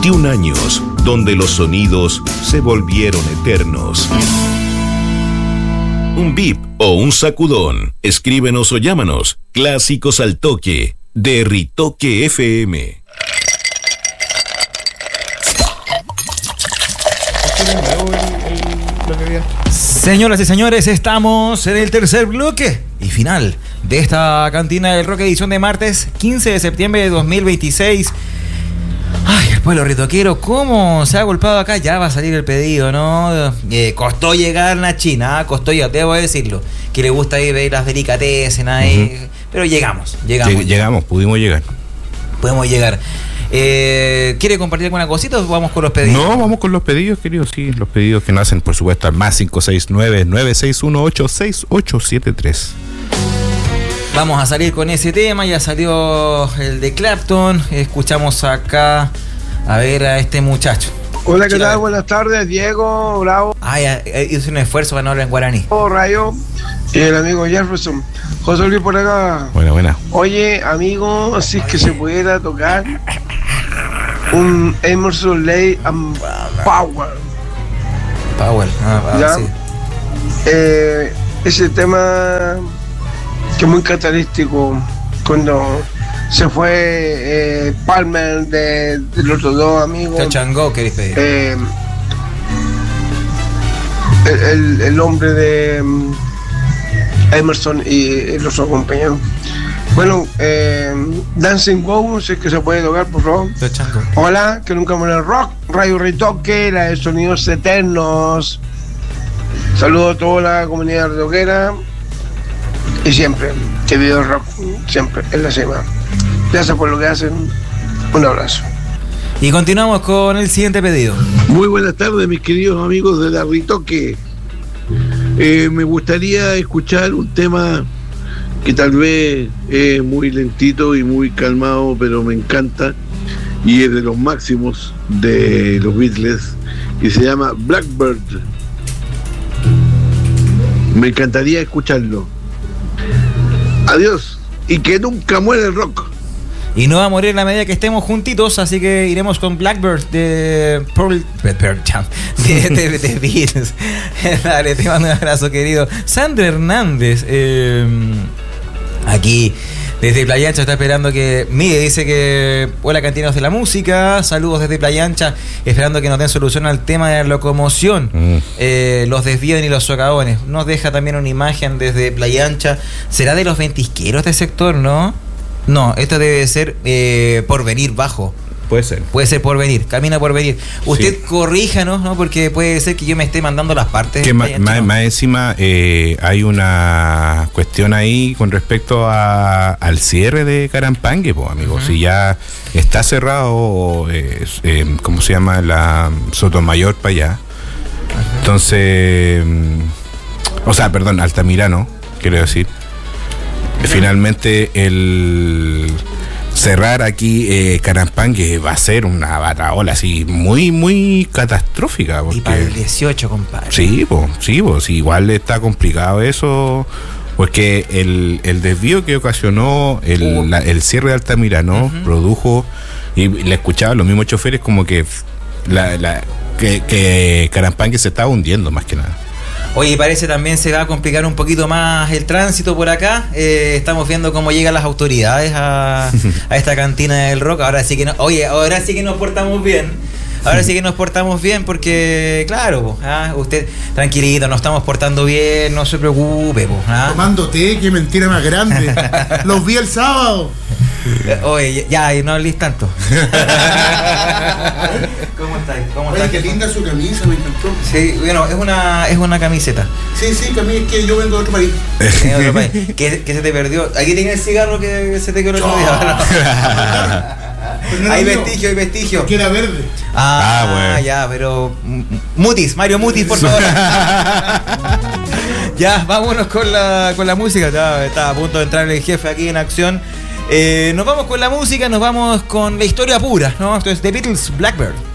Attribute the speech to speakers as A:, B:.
A: 21 años, donde los sonidos se volvieron eternos. Un bip o un sacudón. Escríbenos o llámanos. Clásicos al toque, de Ritoque FM.
B: Señoras y señores, estamos en el tercer bloque y final de esta Cantina del Rock, edición de martes 15 de septiembre de 2026. Ay, el pueblo ritoquero, ¿cómo se ha golpeado acá? Ya va a salir el pedido, ¿no? Costó llegar a China, costó llegar, debo decirlo. Que le gusta ir ver las delicatessen ahí, pero llegamos.
C: Pudimos llegar.
B: Podemos llegar. ¿Quiere compartir alguna cosita o vamos con los pedidos?
C: No, vamos con los pedidos, queridos, sí, los pedidos que nacen, por supuesto, al más 569-9618-6873.
B: Vamos a salir con ese tema, ya salió el de Clapton, escuchamos acá, a ver a este muchacho.
D: Hola, ¿qué tal? Buenas tardes, Diego, Bravo.
B: Hice un esfuerzo para no hablar en guaraní.
D: Rayo, y el amigo Jefferson. José Luis por acá.
C: Buena.
D: Oye, amigo, si es que se pudiera tocar un Emerson, Lake and Power. ¿Ya? Sí. Ese tema que es muy característico cuando se fue Palmer de los otros dos amigos.
B: Chachangó, ¿querés pedir?
D: El hombre de Emerson y los otros compañeros. Bueno, Dancing Go, si es que se puede tocar, por favor. Hola, que nunca muere el rock. Radio Ritoque, la de sonidos eternos. Saludos a toda la comunidad ritoquera. Y siempre, que vive el rock, siempre, en la cima. Gracias por lo que hacen. Un abrazo.
B: Y continuamos con el siguiente pedido.
E: Muy buenas tardes, mis queridos amigos de la Ritoque. Me gustaría escuchar un tema que tal vez es muy lentito y muy calmado, pero me encanta, y es de los máximos de los Beatles, y se llama Blackbird. Me encantaría escucharlo. Adiós, y que nunca muera el rock.
B: Y no va a morir en la medida que estemos juntitos, así que iremos con Blackbird de Pearl Jam, de Beatles. Dale, te mando un abrazo, querido. Sandra Hernández, aquí desde Playa Ancha está esperando que... Mire, dice que... Hola, cantineros de la música, saludos desde Playa Ancha, esperando que nos den solución al tema de la locomoción, los desvíos y los socavones. Nos deja también una imagen desde Playa Ancha. ¿Será de los ventisqueros del sector, no? No, esto debe ser Porvenir Bajo.
C: Puede ser
B: Porvenir, camina Porvenir. Usted sí. Corríjanos, ¿no? Porque puede ser que yo me esté mandando las partes.
C: Que más encima hay una cuestión ahí con respecto al cierre de Carampangue, pues, amigos. Si ya está cerrado, ¿cómo se llama? La Sotomayor para allá. Entonces, Altamirano, quiero decir. Finalmente el cerrar aquí Carampangue va a ser una bataola así muy, muy catastrófica. Porque,
B: y para el 18, compadre.
C: Sí, igual está complicado eso, porque el desvío que ocasionó el cierre de Altamirano produjo, y le escuchaba a los mismos choferes como que que Carampangue se estaba hundiendo más que nada.
B: Oye, parece también se va a complicar un poquito más el tránsito por acá. Estamos viendo cómo llegan las autoridades a esta cantina del rock. Ahora sí que nos portamos bien. Porque, claro, usted tranquilito, nos estamos portando bien, no se preocupe.
F: Tomando té, qué mentira más grande. Los vi el sábado.
B: Oye, ya, no hables tanto. ¿Cómo estáis?
F: Oye, qué linda su camisa, me encantó.
B: Sí, bueno, es una camiseta.
F: Sí, camisa, es que yo vengo de otro país.
B: ¿Qué se te perdió? Aquí tiene el cigarro que se te quedó el otro día. Hay vestigio.
F: Que era verde.
B: Bueno. Ya, pero Mario Mutis, por favor. Ya, vámonos con la música. Está a punto de entrar el jefe aquí en acción. Nos vamos con la música, nos vamos con la historia pura, ¿no? Entonces, The Beatles, Blackbird.